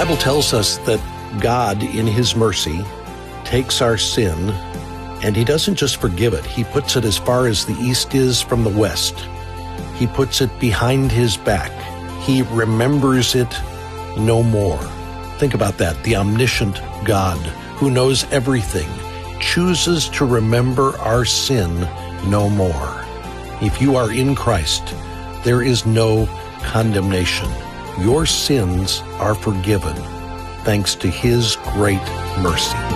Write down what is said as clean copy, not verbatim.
Bible tells us that God, in His mercy, takes our sin, and He doesn't just forgive it. He puts it as far as the east is from the west. He puts it behind His back. He remembers it no more. Think about that. The omniscient God, who knows everything, chooses to remember our sin no more. If you are in Christ, there is no condemnation. Your sins are forgiven, thanks to His great mercy.